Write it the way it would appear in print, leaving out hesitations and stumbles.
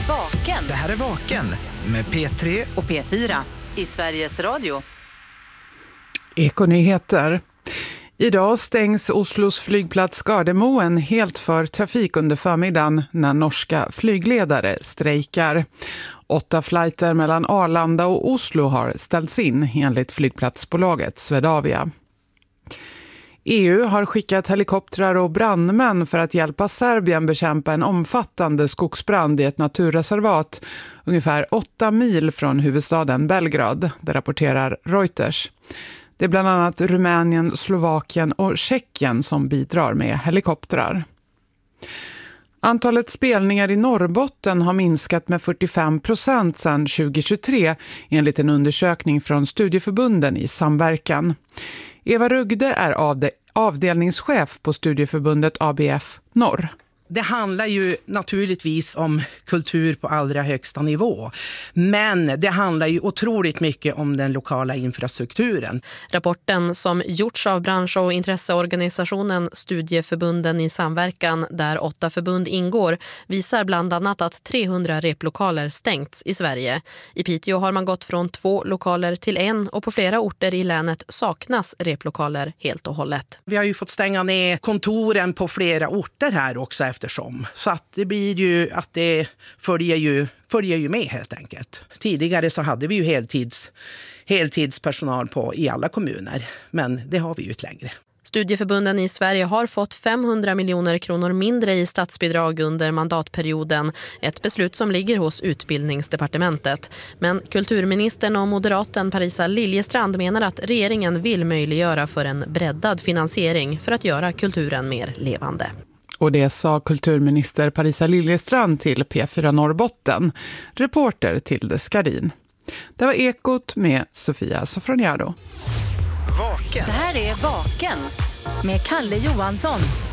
Vaken. Det här är Vaken med P3 och P4 i Sveriges Radio. Ekonyheter. Idag stängs Oslos flygplats Gardermoen helt för trafik under förmiddagen när norska flygledare strejkar. 8 flighter mellan Arlanda och Oslo har ställts in enligt flygplatsbolaget Swedavia. EU har skickat helikoptrar och brandmän för att hjälpa Serbien bekämpa en omfattande skogsbrand i ett naturreservat ungefär 8 mil från huvudstaden Belgrad, det rapporterar Reuters. Det är bland annat Rumänien, Slovakien och Tjeckien som bidrar med helikoptrar. Antalet spelningar i Norrbotten har minskat med 45% sedan 2023 enligt en undersökning från studieförbunden i samverkan. Eva Rugde är avdelningschef på studieförbundet ABF Norr. Det handlar ju naturligtvis om kultur på allra högsta nivå. Men det handlar ju otroligt mycket om den lokala infrastrukturen. Rapporten som gjorts av bransch- och intresseorganisationen Studieförbunden i samverkan, där 8 förbund ingår, visar bland annat att 300 replokaler stängts i Sverige. I Piteå har man gått från 2 lokaler till 1 och på flera orter i länet saknas replokaler helt och hållet. Vi har ju fått stänga ner kontoren på flera orter här också eftersom. Så att det blir ju att det följer ju med helt enkelt. Tidigare så hade vi ju heltidspersonal i alla kommuner, men det har vi ju inte längre. Studieförbunden i Sverige har fått 500 miljoner kronor mindre i statsbidrag under mandatperioden. Ett beslut som ligger hos Utbildningsdepartementet. Men kulturministern och moderaten Parisa Liljestrand menar att regeringen vill möjliggöra för en breddad finansiering för att göra kulturen mer levande. Och det sa kulturminister Parisa Liljestrand till P4 Norrbotten. Reporter Tilde Skardin. Det var Ekot med Sofia Sofroniado. Vaken. Det här är Vaken med Kalle Johansson.